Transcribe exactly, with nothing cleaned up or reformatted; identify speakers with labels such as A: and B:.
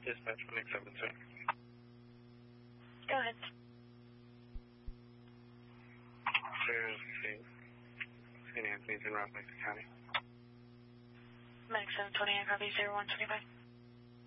A: Dispatch one eight seven seven.
B: Go ahead.
A: There's Saint Anthony's in Rock Lake County.
B: Max seven twenty, I copy zero one twenty-five.